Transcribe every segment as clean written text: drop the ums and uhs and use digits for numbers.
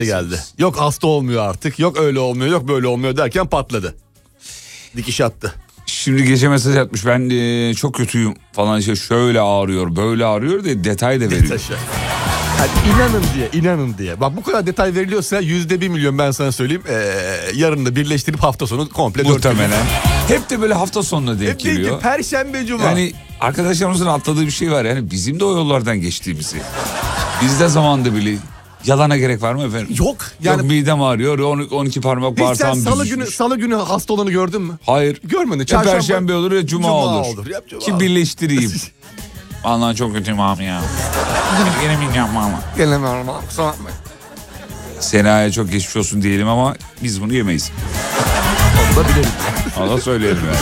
geldi. Yok hasta olmuyor artık. Yok öyle olmuyor. Yok böyle olmuyor derken patladı. Dikiş attı. Şimdi gece mesaj atmış. Ben çok kötüyüm falan, işte şöyle ağrıyor, böyle ağrıyor diye detay da veriyor. Yani inanın diye. Bak bu kadar detay veriliyorsa %1 milyon ben sana söyleyeyim. Yarın da birleştirip hafta sonu komple 4 muhtemelen. Hep de böyle hafta sonuna denk geliyor. Hep Perşembe, Cuma. Yani arkadaşlarımızın atladığı bir şey var. Yani bizim de o yollardan geçtiğimizi. Biz de zamanda bile. Yalana gerek var mı efendim? Yok. Yani yok, midem ağrıyor, 12 parmak bağırsağım büzüşmüş. Sen salı günü hasta olanı gördün mü? Hayır. Görmedin. Ya Perşembe olur ya Cuma olur. Yap Cuma. Ki birleştireyim. Vallahi çok kötüyüm abi ya. Gelemeyeceğim ama. Gelemem ama. Kusura bakmayın. Sena'ya çok geçmiş olsun diyelim ama biz bunu yemeyiz. Onu da bilelim. Onu da söyleyelim yani.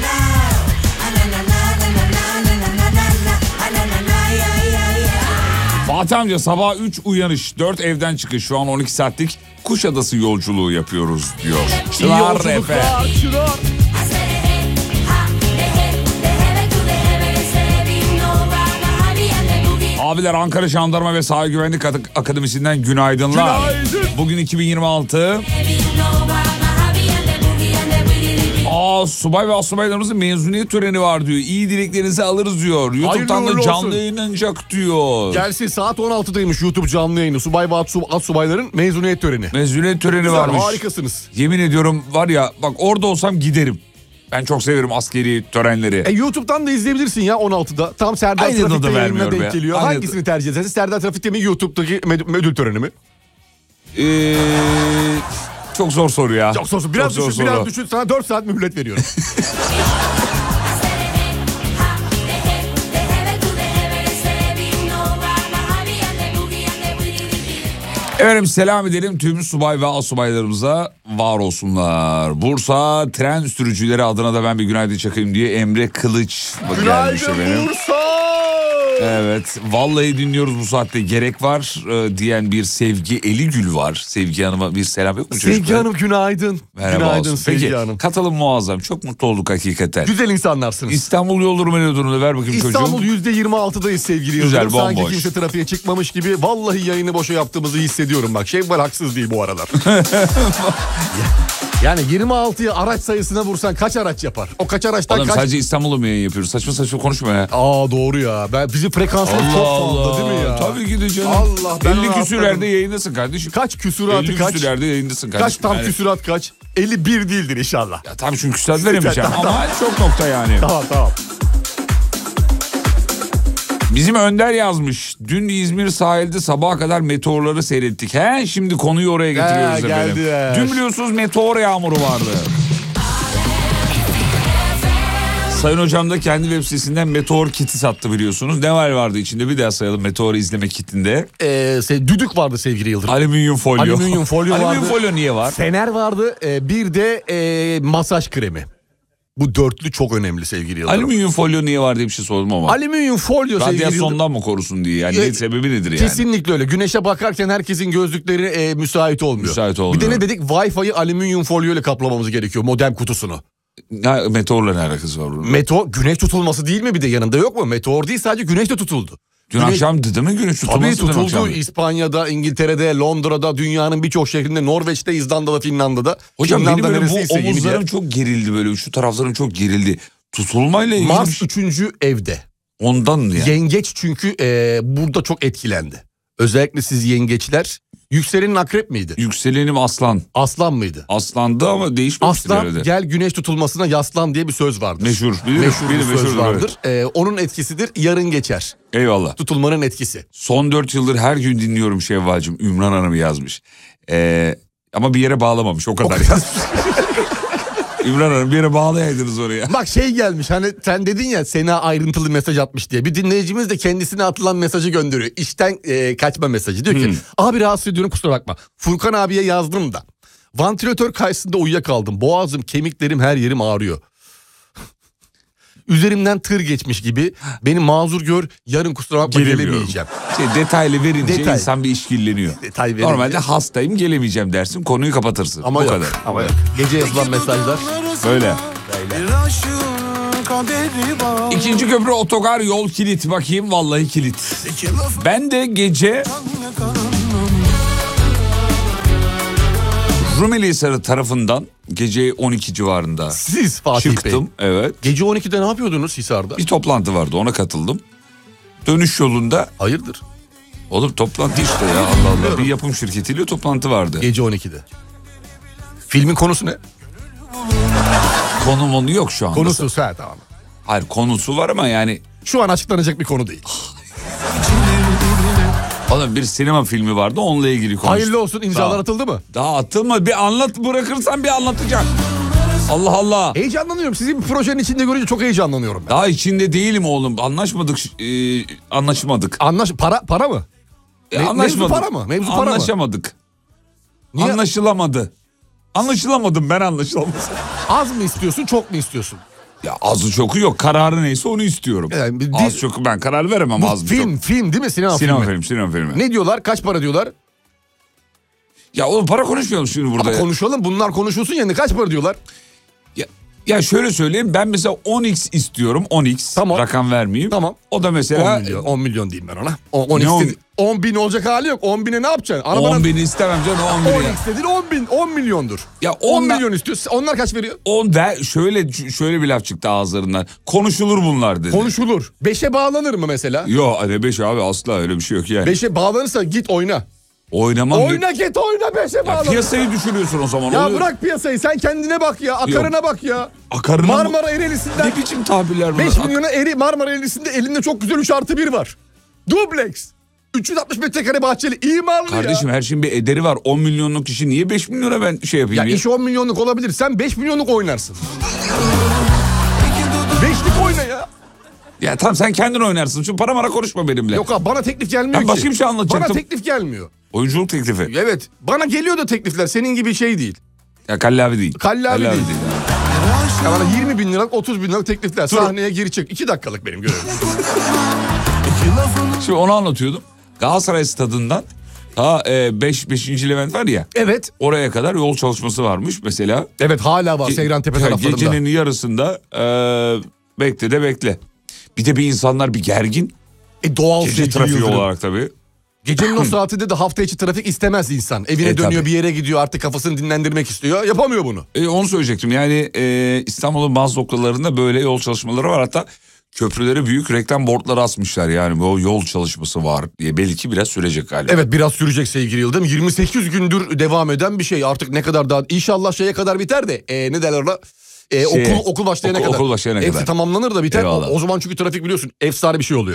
Fatih amca sabah 3 uyanış, 4 evden çıkış, şu an 12 saatlik Kuşadası yolculuğu yapıyoruz diyor. Çınar Efe. Abiler, Ankara Jandarma ve Sahil Güvenlik Akademisi'nden günaydınlar. Günaydın. Bugün 2026. Subay ve astsubaylarımızın mezuniyet töreni var diyor. İyi dileklerinizi alırız diyor. YouTube'dan da canlı yayınlanacak diyor. Gelsin, saat 16'daymış YouTube canlı yayını. Subay ve astsubayların mezuniyet töreni. Mezuniyet töreni güzel, varmış. Harikasınız. Yemin ediyorum var ya, bak orada olsam giderim. Ben çok severim askeri törenleri. YouTube'dan da izleyebilirsin ya 16'da. Tam Serdar Trafik'te yayınına denk geliyor. Hangisini tercih edersin? Serdar Trafik'te mi, YouTube'daki ödül töreni mi? Çok zor soru ya. Çok zor soru. Biraz düşün. Sana 4 saat mühlet veriyorum. Efendim, selam edelim tüm subay ve astsubaylarımıza, var olsunlar. Bursa tren sürücüleri adına da ben bir günaydın çakayım diye Emre Kılıç gelmiş efendim. Bursa! Evet, vallahi dinliyoruz bu saatte, gerek var diyen bir Sevgi Eligül var. Sevgi Hanım'a bir selam yok mu çocuklar? Sevgi Hanım günaydın. Merhaba günaydın olsun. Sevgi Peki, Hanım. katılım muazzam. Çok mutlu olduk hakikaten. Güzel insanlarsınız. İstanbul yol durumu ne durumda, ver bakayım İstanbul çocuğum. %26'dayız sevgili Güzel, Yıldırım. Sanki bomboş. kimse trafiğe çıkmamış gibi. Vallahi yayını boşa yaptığımızı hissediyorum bak. Şey var, haksız değil bu aralar. Yani 26'ya araç sayısına vursan kaç araç yapar? O kaç araçtan Oğlum, kaç... sadece İstanbul'u mu yayın yapıyoruz? Saçma saçma konuşma ya. Doğru ya. Bizim frekansımız çok fazla değil mi ya? Tabii ki de canım. Allah, ben 50 küsürlerde yayındasın kardeşim. Kaç küsuratı 50 kaç? 50 küsürlerde yayındasın kardeşim. Kaç tam küsurat kaç? 51 değildir inşallah. Ya tabii, çünkü küsurat veremeyeceğim ama çok nokta yani. Tamam. Bizim Önder yazmış. Dün İzmir sahilde sabaha kadar meteorları seyrettik. Şimdi konuyu oraya getiriyoruz efendim. Dün biliyorsunuz meteor yağmuru vardı. Sayın hocam da kendi web sitesinden meteor kiti sattı biliyorsunuz. Ne vardı içinde, bir daha sayalım meteor izleme kitinde. Düdük vardı sevgili Yıldırım. Alüminyum folyo. Alüminyum folyo vardı. Alüminyum folyo niye var? Fener vardı. Bir de masaj kremi. Bu dörtlü çok önemli sevgili Yıldırım. Alüminyum folyo niye var diye bir şey sordum ama. Alüminyum folyo sevgili Yıldırım. Radyasyondan mı korusun diye, yani sebebi nedir yani? Kesinlikle öyle. Güneşe bakarken herkesin gözlükleri müsait olmuyor. Müsait olmuyor. Bir de ne dedik? Wi-Fi'yi alüminyum folyo ile kaplamamız gerekiyor. Modem kutusunu. Meteorla ne alakası var burada? Meteor güneş tutulması değil mi bir de yanında, yok mu? Meteor değil, sadece güneş de tutuldu. Dün akşamdı değil mi güneş tutulması? Tabii tutuldu. İspanya'da, İngiltere'de, Londra'da, dünyanın birçok şehrinde, Norveç'te, İzlanda'da, Finlanda'da. Hocam Finlanda benim böyle bu omuzlarım omuzlarım çok gerildi böyle. Şu taraflarım çok gerildi. Tutulmayla ilgili. Mars 3. evde. Ondan yani. Yengeç çünkü burada çok etkilendi. Özellikle siz yengeçler. Yükselenin akrep miydi? Yükselenim aslan. Aslan mıydı? Aslandı ama değişmemiştir aslan herhalde. Gel güneş tutulmasına yaslan diye bir söz vardır. Meşhur. Bir söz vardır. Onun etkisidir, yarın geçer. Eyvallah. Tutulmanın etkisi. Son 4 yıldır her gün dinliyorum Şevval'cığım. Ümran Hanım yazmış. Ama bir yere bağlamamış, o kadar yazmış. İmran Hanım, bir yere bağlayaydınız oraya. Bak gelmiş, hani sen dedin ya Sena ayrıntılı mesaj atmış diye. Bir dinleyicimiz de kendisine atılan mesajı gönderiyor. İşten kaçma mesajı. Diyor ki abi rahatsız ediyorum, kusura bakma. Furkan abiye yazdım da vantilatör karşısında uyuyakaldım. Boğazım, kemiklerim, her yerim ağrıyor. Üzerimden tır geçmiş gibi, beni mazur gör, yarın kusura bakma gelemeyeceğim. Detaylı verince insan bir işkilleniyor. Normalde hastayım gelemeyeceğim dersin, konuyu kapatırsın. Ama o yok, kadar. Ama yok. Gece yazılan mesajlar böyle. İkinci köprü otogar yol kilit, bakayım vallahi kilit. Ben de gece Rumeli Hisarı tarafından gece 12 civarında Siz Fatih çıktım. Bey. Evet. Gece 12'de ne yapıyordunuz Hisar'da? Bir toplantı vardı, ona katıldım. Dönüş yolunda. Hayırdır? Oğlum toplantı işte ya, Allah Allah. Bir yapım şirketiyle toplantı vardı. Gece 12'de. Filmin konusu ne? Konu yok şu anda. Konusu tamam. Hayır, konusu var ama yani. Şu an açıklanacak bir konu değil. Oğlum bir sinema filmi vardı, onunla ilgili konuştum. Hayırlı olsun, imzalar atıldı mı? Daha atılma, bir anlat, bırakırsan bir anlatacağım. Allah Allah. Heyecanlanıyorum. Sizi bir projenin içinde görünce çok heyecanlanıyorum ben. Daha içinde değilim oğlum. Anlaşmadık. Anlaşmadık. Para mı? Mevzu para mı? Mevzu para mı? Anlaşamadık. Niye? Anlaşılamadı. Anlaşılamadım, ben anlaşılamadım. Az mı istiyorsun, çok mu istiyorsun? Ya azı çoku yok. Kararı neyse onu istiyorum. Yani az çoku ben karar veremem, az film, çok. film değil mi? Sinema filmi. Ne diyorlar? Kaç para diyorlar? Ya oğlum para konuşmayalım şimdi burada. Ama konuşalım, bunlar konuşulsun yani, kaç para diyorlar? Ya şöyle söyleyeyim, ben mesela 10x istiyorum, 10x. Tamam. Rakam vermeyeyim. Tamam. O da mesela 10 milyon diyeyim ben ona. 10 bin olacak hali yok. 10 bine ne yapacaksın? 10 bin istemem canım, 10 bin. 10x dedin 10 milyondur. Ya 10 milyon istiyorsun. Onlar kaç veriyor? Şöyle bir laf çıktı ağızlarından. Konuşulur bunlar dedi. Konuşulur. 5'e bağlanır mı mesela? Yok hadi 5 abi, asla öyle bir şey yok yani. 5'e bağlanırsa git oyna. Oynamam. Oyna git oyna, 5'e bağlan. Piyasayı düşürüyorsun o zaman. Ya bırak piyasayı, sen kendine bak ya. Akarına Yok. Bak ya. Akarına Marmara Ereğlisi'nden. Ne biçim tabirler bunlar? 5 milyona Marmara Ereğlisi'nde elinde çok güzel 3+1 var. Dubleks. 360 metrekare bahçeli, imarlı Kardeşim ya. her şeyin bir ederi var. 10 milyonluk işi niye 5 milyona ben şey yapayım Ya iş 10 milyonluk olabilir. Sen 5 milyonluk oynarsın. 5'lik oyna ya. Ya tamam, sen kendin oynarsın. Şu para konuşma benimle. Yok abi, bana teklif gelmiyor Ben ki. başka bir şey anlatacaktım. Bana teklif gelmiyor. Oyunculuk teklifi. Evet. Bana geliyor da teklifler. Senin gibi şey değil. Ya kallavi değil. Kallavi değil. Ya bana 20 bin liralık, 30 bin liralık teklifler. Sahneye gir çık. 2 dakikalık benim görevim. Şimdi onu anlatıyordum. Galatasaray stadından ta 5. Levent var ya. Evet. Oraya kadar yol çalışması varmış mesela. Evet, hala var Seyrantepe taraflarında. Gecenin yarısında bekle. Bir de bir insanlar bir gergin. Doğal Gece şey trafiği Yıldırım. olarak tabii. Gecenin o saatinde de hafta içi trafik istemez insan. Evine dönüyor, tabii. bir yere gidiyor, artık kafasını dinlendirmek istiyor. Yapamıyor bunu. Onu söyleyecektim. Yani İstanbul'un bazı noktalarında böyle yol çalışmaları var. Hatta köprülere büyük reklam bordları asmışlar. Yani bu yol çalışması var diye, belki biraz sürecek galiba. Evet, biraz sürecek sevgili Yıldırım. 28 gündür devam eden bir şey. Artık ne kadar daha, İnşallah şeye kadar biter de ne derler ona? Okul başlayana kadar. Okul başlayana Hepsi kadar. tamamlanır da biter. Eyvallah. O zaman çünkü trafik biliyorsun efsane bir şey oluyor.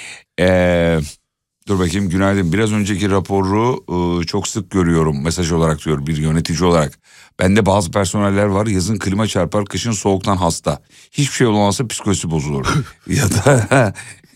Dur bakayım, günaydın. Biraz önceki raporu çok sık görüyorum mesaj olarak, diyor bir yönetici olarak. Bende bazı personeller var, yazın klima çarpar, kışın soğuktan hasta. Hiçbir şey olmazsa psikolojisi bozulur. Ya da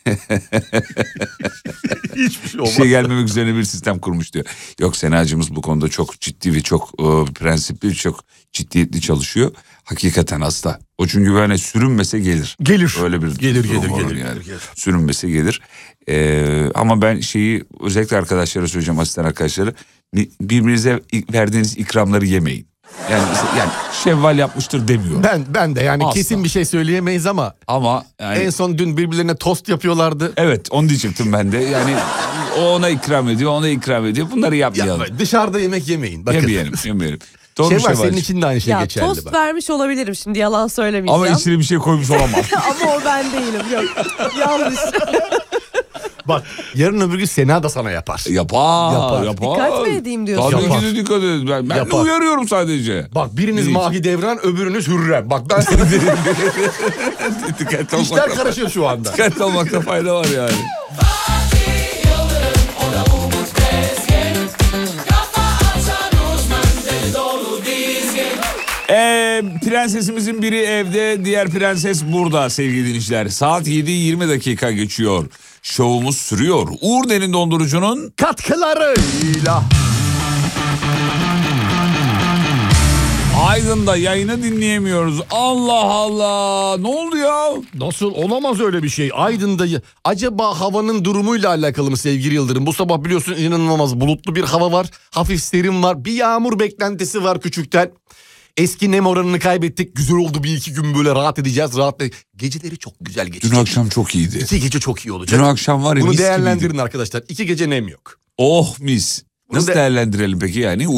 Hiçbir şey olmaz. işe gelmemek üzerine bir sistem kurmuş diyor. Yok, Senacığımız bu konuda çok ciddi ve çok prensipli, çok ciddiyetli çalışıyor. Hakikaten hasta. O çünkü böyle sürünmese gelir. Gelir. Öyle bir Gelir. yani. Sürünmese gelir. Ama ben şeyi özellikle arkadaşlara söyleyeceğim, asistan arkadaşlara. Birbirinize verdiğiniz ikramları yemeyin. Yani şevval yapmıştır demiyorum. Ben de yani asla. kesin bir şey söyleyemeyiz ama yani en son dün birbirlerine tost yapıyorlardı. Evet, onu diyecektim ben de. Yani o ona ikram ediyor, ona ikram ediyor. Bunları yapmayalım. Dışarıda yemek yemeyin. Bakın. Yemeyelim. Doğru Var, senin için de aynı şey geçerli. Tost bak. vermiş olabilirim, şimdi yalan söylemeyeceğim. Ama içine bir şey koymuş olamaz. Ama o ben değilim, yok. Yanlış. Bak, yarın öbür gün Sena da sana yapar. Yapar. Dikkat mi edeyim diyorsun? Tabii Yapar. ki de dikkat edin. Ben de Yapar. uyarıyorum sadece. Bak, biriniz Hiç. Mahidevran, öbürünüz Hürrem. Bak ben sana Dikkatli işler olmakta, karışıyor şu anda. dikkatli olmakta fayda var yani. Prensesimizin biri evde, diğer prenses burada sevgili dinleyiciler. Saat 7:20 dakika geçiyor. Şovumuz sürüyor. Uğur Derin Dondurucu'nun katkılarıyla. Aydın'da yayını dinleyemiyoruz. Allah Allah, ne oldu ya? Nasıl olamaz öyle bir şey? Aydın'da acaba havanın durumuyla alakalı mı sevgili Yıldırım? Bu sabah biliyorsun inanılmaz bulutlu bir hava var. Hafif serin var. Bir yağmur beklentisi var küçükten. Eski nem oranını kaybettik. Güzel oldu, bir iki gün böyle rahat edeceğiz. Geceleri çok güzel geçecek. Dün akşam çok iyiydi. 2 gece çok iyi olacak. Dün akşam var ya, bunu mis değerlendirin gibiydi. arkadaşlar. 2 gece nem yok. Oh mis. Nasıl değerlendirelim peki yani?